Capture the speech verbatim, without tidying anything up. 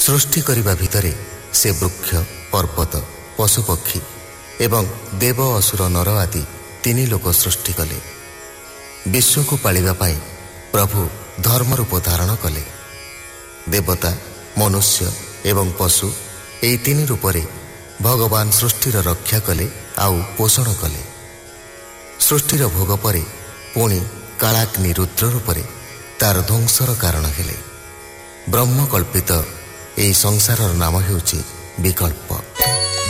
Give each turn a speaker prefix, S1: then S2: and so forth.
S1: ସୃଷ୍ଟି କରିବା ଭିତରେ ସେ ବୃକ୍ଷ, ପର୍ବତ, ପଶୁପକ୍ଷୀ ଏବଂ ଦେବ, ଅସୁର, ନର ଆଦି ତିନି ଲୋକ ସୃଷ୍ଟି କଲେ। ବିଶ୍ୱକୁ ପାଳିବା ପାଇଁ ପ୍ରଭୁ ଧର୍ମ ରୂପ ଧାରଣ କଲେ। ଦେବତା, ମନୁଷ୍ୟ ଏବଂ ପଶୁ ଏହି ତିନି ରୂପରେ ଭଗବାନ ସୃଷ୍ଟିର ରକ୍ଷା କଲେ ଆଉ ପୋଷଣ କଲେ। ସୃଷ୍ଟିର ଭୋଗ ପରେ ପୁଣି କାଳାଗ୍ନି ରୁଦ୍ର ରୂପରେ ତାର ଧ୍ୱଂସର କାରଣ ହେଲେ। ବ୍ରହ୍ମକଳ୍ପିତ ଏହି ସଂସାରର ନାମ ହେଉଛି ବିକଳ୍ପ।